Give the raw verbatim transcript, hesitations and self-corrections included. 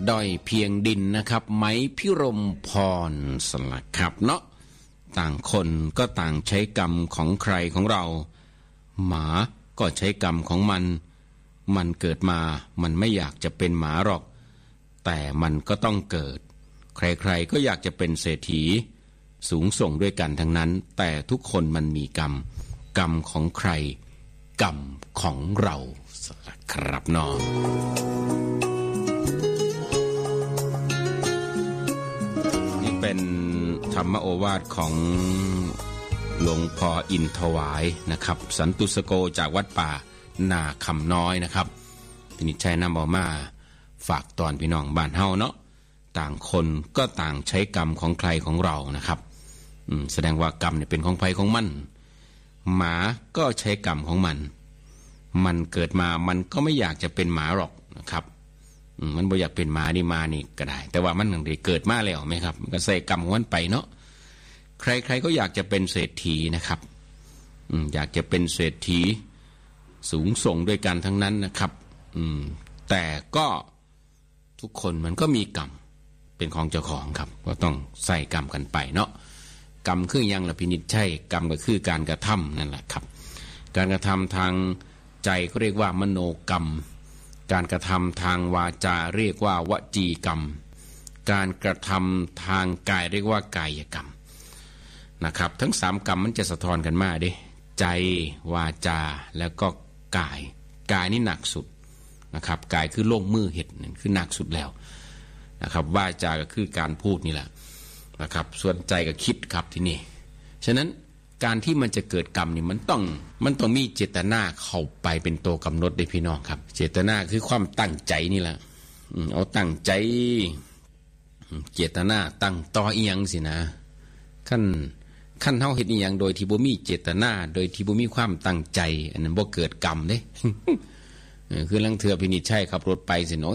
ด้อยเพียงดินนะครับไหมพิรมพรสลักครับเนาะต่างคนก็ต่างใช้กรรมของใครของเราหมาก็ใช้กรรมของมันมันเกิดมามันไม่อยากจะเป็นหมาหรอกแต่มันก็ต้องเกิดใครๆก็อยากจะเป็นเศรษฐีสูงส่งด้วยกันทั้งนั้นแต่ทุกคนมันมีกรรมกรรมของใครกรรมของเราครับน้องนี่เป็นธรรมโอวาทของหลวงพ่ออินถวายนะครับสันตุสโกจากวัดป่านาคำน้อยนะครับพินิจชัยนำเอามาฝากตอนพี่น้องบ้านเฮาเนาะต่างคนก็ต่างใช้กรรมของใครของเรานะครับแสดงว่ากรรมเนี่ยเป็นของใครของมันหมาก็ใช้กรรมของมันมันเกิดมามันก็ไม่อยากจะเป็นหมาหรอกนะครับมันบ่อยากเป็นหมานี่มานี่ก็ได้แต่ว่ามันตั้งแต่เกิดมาแล้วไหมครับมันก็ใส่กรรมของมันไปเนาะใครๆก็อยากจะเป็นเศรษฐีนะครับอยากจะเป็นเศรษฐีสูงส่งด้วยกันทั้งนั้นนะครับแต่ก็ทุกคนมันก็มีกรรมเป็นของเจ้าของครับก็ต้องใส่กรรมกันไปเนาะกรรมคือยังละพินิจใช่กรรมก็คือการกระทำนั่นแหละครับการกระทำทางใจก็เรียกว่ามโนกรรมการกระทำทางวาจาเรียกว่าวจีกรรมการกระทำทางกายเรียกว่ากายกรรมนะครับทั้งสามกรรมมันจะสะท้อนกันมาดิใจวาจาแล้วก็กายกายนี่หนักสุดนะครับกายคือลงมือเห็ดนั่นคือหนักสุดแล้วนะครับวาจาก็คือการพูดนี่แหละนะครับส่วนใจก็คิดครับที่นี่ฉะนั้นการที่มันจะเกิดกรรมนี่มันต้องมันต้องมีเจตนาเข้าไปเป็นตัวกำหนดได้พี่น้องครับเจตนาคือความตั้งใจนี่แหละเอาตั้งใจเจตนาตั้งต่ออีหยังสินะขั้นขั้นเฮาเฮ็ดอีหยังโดยที่บ่มีเจตนาโดยที่บ่มีความตั้งใจอันนั้นบ่เกิดกรรมเด้คือลังเทื่อพินิจชัยขับรถไปสิเนาะ